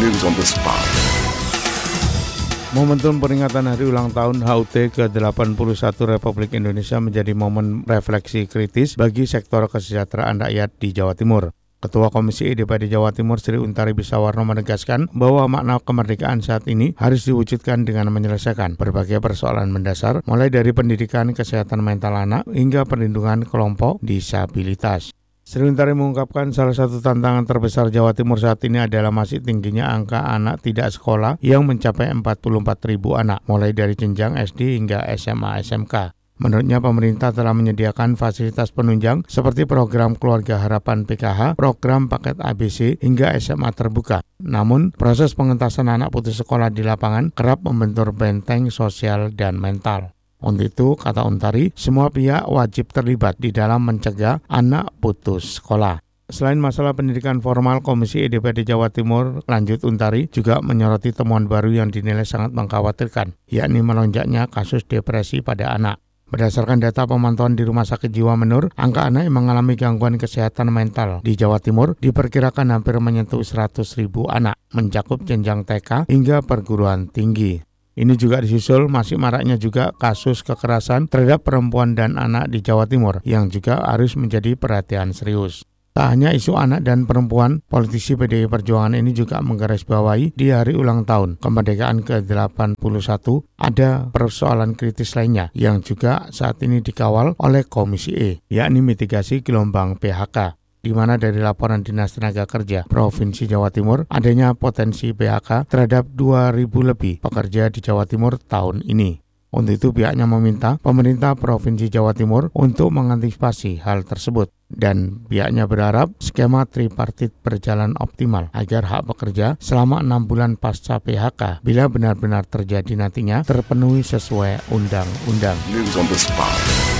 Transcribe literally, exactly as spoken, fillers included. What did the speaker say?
News on the spot. Momentum peringatan hari ulang tahun H U T ke delapan puluh satu Republik Indonesia menjadi momen refleksi kritis bagi sektor kesejahteraan rakyat di Jawa Timur. Ketua Komisi E D P R D Jawa Timur Sri Untari Bisawarno menegaskan bahwa makna kemerdekaan saat ini harus diwujudkan dengan menyelesaikan berbagai persoalan mendasar, mulai dari pendidikan, kesehatan mental anak, hingga perlindungan kelompok disabilitas. Sri Untari mengungkapkan salah satu tantangan terbesar Jawa Timur saat ini adalah masih tingginya angka anak tidak sekolah yang mencapai empat puluh empat ribu anak, mulai dari jenjang S D hingga S M A S M K. Menurutnya pemerintah telah menyediakan fasilitas penunjang seperti program Keluarga Harapan P K H, program paket A B C, hingga S M A terbuka. Namun, proses pengentasan anak putus sekolah di lapangan kerap membentur benteng sosial dan mental. Untuk itu, kata Untari, semua pihak wajib terlibat di dalam mencegah anak putus sekolah. Selain masalah pendidikan formal, Komisi E D P R D Jawa Timur, lanjut Untari, juga menyoroti temuan baru yang dinilai sangat mengkhawatirkan, yakni melonjaknya kasus depresi pada anak. Berdasarkan data pemantauan di Rumah Sakit Jiwa Menur, angka anak yang mengalami gangguan kesehatan mental di Jawa Timur diperkirakan hampir menyentuh seratus ribu anak, mencakup jenjang T K hingga perguruan tinggi. Ini juga disusul masih maraknya juga kasus kekerasan terhadap perempuan dan anak di Jawa Timur yang juga harus menjadi perhatian serius. Tak hanya isu anak dan perempuan, politisi P D I Perjuangan ini juga menggarisbawahi di hari ulang tahun kemerdekaan ke delapan puluh satu ada persoalan kritis lainnya yang juga saat ini dikawal oleh Komisi E, yakni mitigasi gelombang P H K. Di mana dari laporan Dinas Tenaga Kerja Provinsi Jawa Timur adanya potensi P H K terhadap dua ribu lebih pekerja di Jawa Timur tahun ini. Untuk itu pihaknya meminta pemerintah Provinsi Jawa Timur untuk mengantisipasi hal tersebut dan pihaknya berharap skema tripartit berjalan optimal agar hak pekerja selama enam bulan pasca P H K bila benar-benar terjadi nantinya terpenuhi sesuai undang-undang. News on the spot.